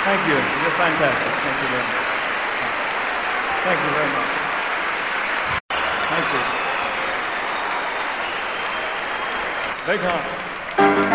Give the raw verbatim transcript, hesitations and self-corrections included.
Thank you. You're fantastic. Thank you very much. Thank you very much. Thank you. Great honor.